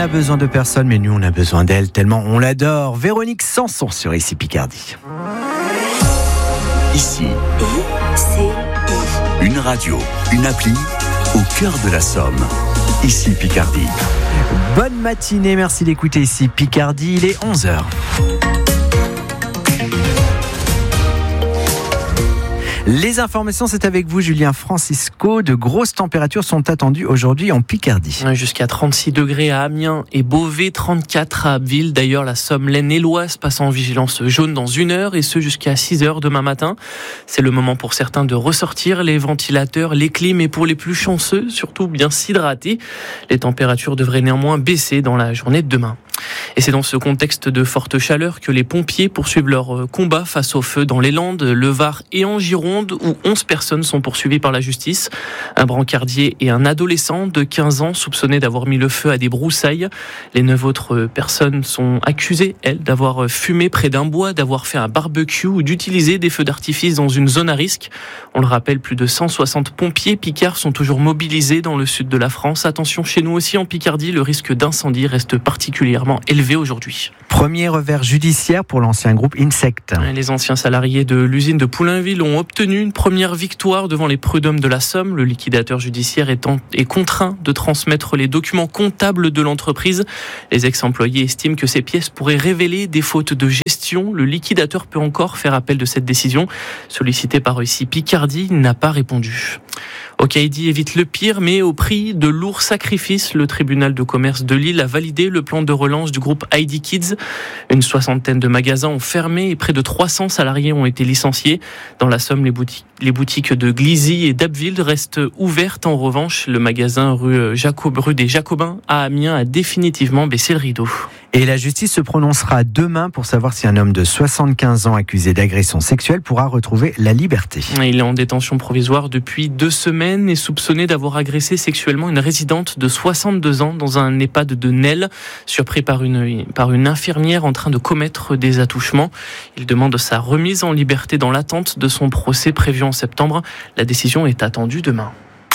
n'a besoin de personne, mais nous on a besoin d'elle tellement on l'adore. Véronique Sanson sur Ici Picardie. Ici, une radio, une appli au cœur de la Somme. Ici Picardie. Bonne matinée, merci d'écouter Ici Picardie, il est 11h. Les informations, c'est avec vous, Julien Francisco. De grosses températures sont attendues aujourd'hui en Picardie. Jusqu'à 36 degrés à Amiens et Beauvais, 34 à Abbeville. D'ailleurs, la Somme, l'Aisne et l'Oise passent en vigilance jaune dans 1 heure et ce jusqu'à 6 heures demain matin. C'est le moment pour certains de ressortir les ventilateurs, les clims et pour les plus chanceux, surtout bien s'hydrater. Les températures devraient néanmoins baisser dans la journée de demain. Et c'est dans ce contexte de forte chaleur que les pompiers poursuivent leur combat face au feu dans les Landes, le Var et en Gironde, où 11 personnes sont poursuivies par la justice. Un brancardier et un adolescent de 15 ans soupçonnés d'avoir mis le feu à des broussailles. Les 9 autres personnes sont accusées, elles, d'avoir fumé près d'un bois, d'avoir fait un barbecue ou d'utiliser des feux d'artifice dans une zone à risque. On le rappelle, plus de 160 pompiers picards sont toujours mobilisés dans le sud de la France. Attention, chez nous aussi en Picardie, le risque d'incendie reste particulièrement élevé aujourd'hui. Premier revers judiciaire pour l'ancien groupe Insect. Les anciens salariés de l'usine de Poulainville ont obtenu une première victoire devant les prud'hommes de la Somme. Le liquidateur judiciaire est contraint de transmettre les documents comptables de l'entreprise. Les ex-employés estiment que ces pièces pourraient révéler des fautes de gestion. Le liquidateur peut encore faire appel de cette décision. Sollicité par Ici Picardie, il n'a pas répondu. Okaïdi évite le pire, mais au prix de lourds sacrifices. Le tribunal de commerce de Lille a validé le plan de relance du groupe ID Kids. Une 60aine de magasins ont fermé et près de 300 salariés ont été licenciés. Dans la Somme, les boutiques de Glizy et d'Abbeville restent ouvertes. En revanche, le magasin rue des Jacobins à Amiens a définitivement baissé le rideau. Et la justice se prononcera demain pour savoir si un homme de 75 ans accusé d'agression sexuelle pourra retrouver la liberté. Il est en détention provisoire depuis 2 semaines et soupçonné d'avoir agressé sexuellement une résidente de 62 ans dans un EHPAD de Nesle, surpris par une infirmière en train de commettre des attouchements. Il demande sa remise en liberté dans l'attente de son procès prévu en septembre. La décision est attendue demain.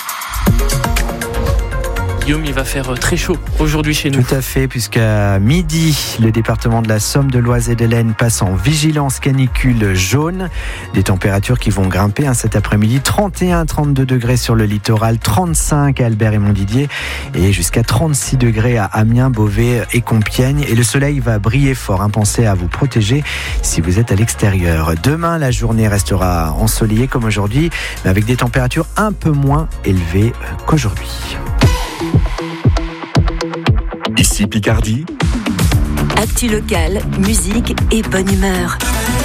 Guillaume, il va faire très chaud aujourd'hui chez nous. Tout à fait, puisqu'à midi, le département de la Somme, de l'Oise et de l'Aisne passe en vigilance canicule jaune. Des températures qui vont grimper cet après-midi. 31-32 degrés sur le littoral, 35 à Albert et Montdidier et jusqu'à 36 degrés à Amiens, Beauvais et Compiègne. Et le soleil va briller fort. Pensez à vous protéger si vous êtes à l'extérieur. Demain, la journée restera ensoleillée comme aujourd'hui, mais avec des températures un peu moins élevées qu'aujourd'hui. Ici Picardie. Actu locale, musique et bonne humeur.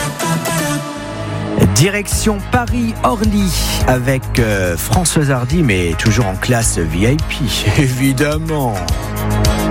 Direction Paris-Orly avec Françoise Hardy, mais toujours en classe VIP, évidemment.